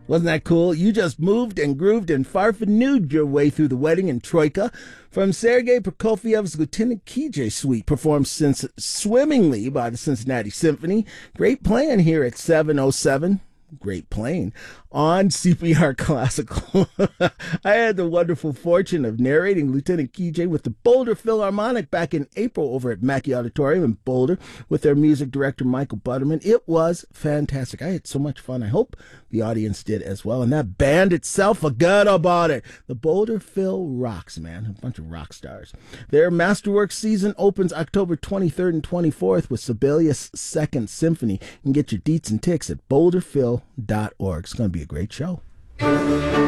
Wasn't that cool? You just moved and grooved and farfanooed your way through the wedding in Troika from Sergei Prokofiev's Lieutenant KJ Suite, performed swimmingly by the Cincinnati Symphony. Great playing here at 7:07. Great playing on CPR Classical. I had the wonderful fortune of narrating Lieutenant KJ with the Boulder Philharmonic back in April over at Mackey Auditorium in Boulder with their music director, Michael Butterman. It was fantastic. I had so much fun. I hope the audience did as well. And that band itself, forget about it. The Boulder Phil rocks, man. A bunch of rock stars. Their Masterworks season opens October 23rd and 24th with Sibelius' Second Symphony. You can get your deets and ticks at boulderphil.org. It's going to be a great show.